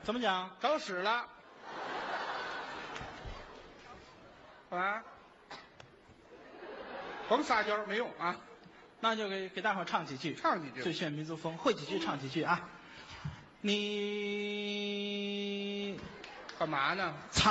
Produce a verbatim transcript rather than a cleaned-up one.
怎么讲？ 找屎了。啊，甭撒娇没用啊， 那就给给大伙儿唱几句， 唱几句最炫民族风，会几句唱几句啊。你干嘛呢？